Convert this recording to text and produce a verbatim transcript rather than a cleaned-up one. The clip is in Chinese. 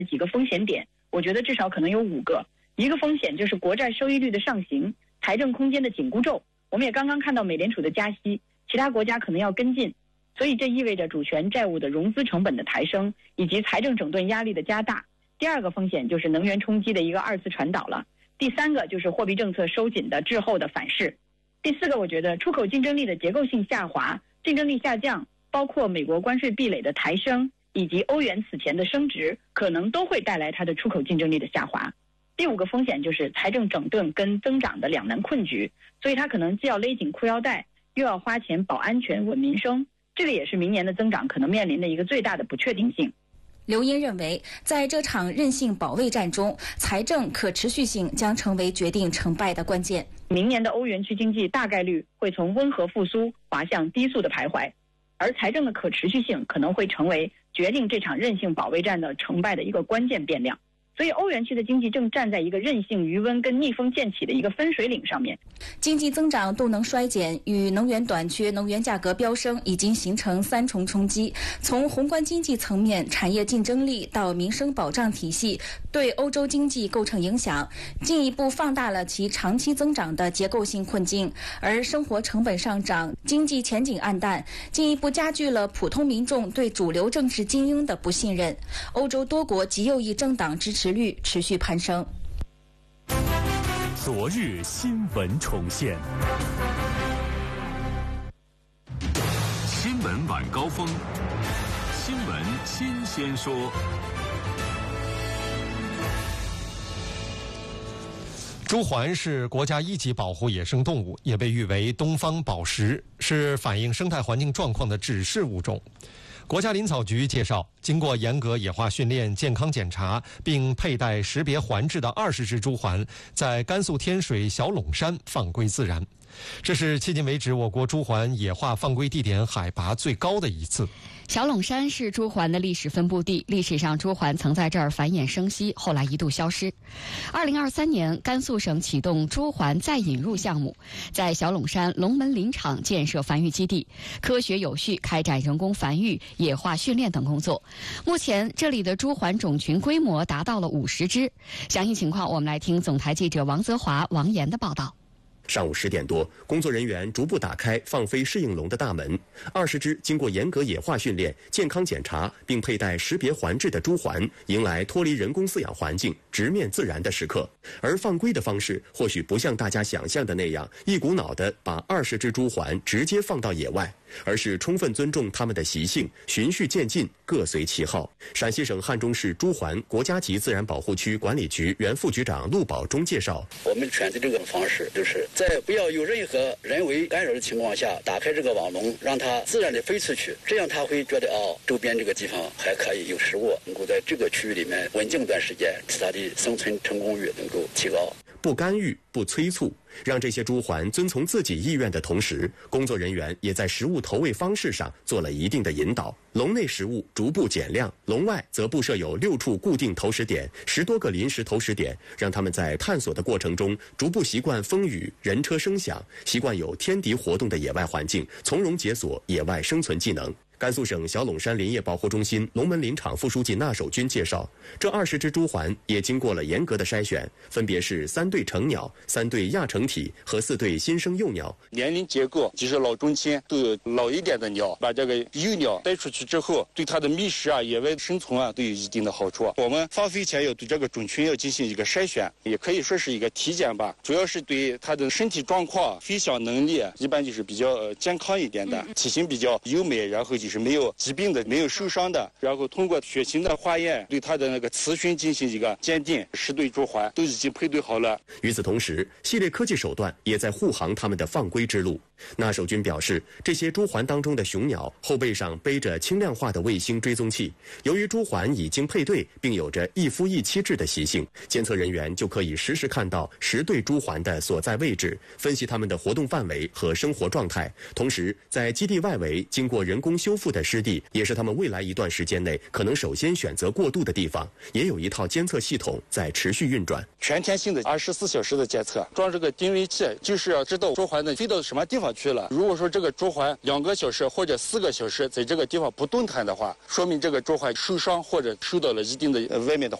几个风险点，我觉得至少可能有五个。一个风险就是国债收益率的上行，财政空间的紧箍咒。我们也刚刚看到美联储的加息，其他国家可能要跟进，所以这意味着主权债务的融资成本的抬升，以及财政整顿压力的加大。第二个风险就是能源冲击的一个二次传导了。第三个就是货币政策收紧的滞后的反噬。第四个，我觉得出口竞争力的结构性下滑、竞争力下降，包括美国关税壁垒的抬升，以及欧元此前的升值，可能都会带来它的出口竞争力的下滑。第五个风险就是财政整顿跟增长的两难困局，所以它可能既要勒紧裤腰带，又要花钱保安全稳民生，这个也是明年的增长可能面临的一个最大的不确定性。 刘英认为，在这场韧性保卫战中，财政可持续性将成为决定成败的关键。 明年的欧元区经济大概率会从温和复苏滑向低速的徘徊，而财政的可持续性可能会成为决定这场韧性保卫战的成败的一个关键变量。所以欧元区的经济正站在一个韧性余温跟逆风渐起的一个分水岭上面。 经济增长动能衰减与能源短缺、能源价格飙升已经形成三重冲击，从宏观经济层面、产业竞争力到民生保障体系，对欧洲经济构成影响，进一步放大了其长期增长的结构性困境。而生活成本上涨、经济前景暗淡，进一步加剧了普通民众对主流政治精英的不信任。欧洲多国极右翼政党支持率持续攀升。 昨日新闻重现，新闻晚高峰，新闻新鲜说。 朱鹮是国家一级保护野生动物，也被誉为东方宝石，是反映生态环境状况的指示物种。国家林草局介绍，经过严格野化训练、健康检查，并佩戴识别环质的二十只朱鹮，在甘肃天水小陇山放归自然。这是迄今为止我国朱鹮野化放归地点海拔最高的一次。 小陇山是朱鹮的历史分布地，历史上朱鹮曾在这儿繁衍生息，后来一度消失。二零二三年，甘肃省启动朱鹮再引入项目，在小陇山龙门林场建设繁育基地，科学有序开展人工繁育、野化训练等工作。目前，这里的朱鹮种群规模达到了五十只。详细情况，我们来听总台记者王泽华、王岩的报道。 上午十点多，工作人员逐步打开放飞适应笼的大门，二十只经过严格野化训练、健康检查并佩戴识别环质的朱鹮，迎来脱离人工饲养环境、直面自然的时刻。而放归的方式或许不像大家想象的那样，一股脑地把二十只朱鹮直接放到野外，而是充分尊重它们的习性，循序渐进，各随其好。陕西省汉中市朱鹮国家级自然保护区管理局原副局长陆宝忠介绍， 我们选择这个方式，就是在不要有任何人为干扰的情况下，打开这个网笼，让它自然的飞出去，这样它会觉得哦，周边这个地方还可以有食物，能够在这个区域里面稳静一段时间，使它的生存成功率能够提高。 不干预，不催促，让这些朱鹮遵从自己意愿的同时，工作人员也在食物投喂方式上做了一定的引导。笼内食物逐步减量，笼外则布设有六处固定投食点、十多个临时投食点，让他们在探索的过程中逐步习惯风雨、人车声响，习惯有天敌活动的野外环境，从容解锁野外生存技能。甘肃省小陇山林业保护中心龙门林场副书记纳守军介绍，这二十只朱鹮也经过了严格的筛选，分别是三对成鸟、三对亚成体和四对新生幼鸟。 年龄结构就是老中青都有老一点的鸟，把这个幼鸟带出去之后，对它的觅食啊、野外生存啊都有一定的好处。我们放飞前要对这个种群要进行一个筛选，也可以说是一个体检吧，主要是对它的身体状况、飞翔能力，一般就是比较呃健康一点的，体型比较优美，然后就是没有疾病的、没有受伤的，然后通过血型的化验对它的那个雌雄进行一个鉴定，十对朱鹮都已经配对好了。 与此同时，系列科技手段也在护航他们的放归之路。纳守军表示，这些朱鹮当中的雄鸟后背上背着轻量化的卫星追踪器，由于朱鹮已经配对并有着一夫一妻制的习性，监测人员就可以实时看到十对朱鹮的所在位置，分析它们的活动范围和生活状态。同时，在基地外围经过人工修复的湿地，也是他们未来一段时间内可能首先选择过渡的地方，也有一套监测系统在持续运转。 全天性的二十四小时的监测，装这个定位器，就是要知道朱鹮的飞到什么地方方去了。如果说这个猪环两个小时或者四个小时在这个地方不动弹的话，说明这个猪环受伤或者受到了一定的外面的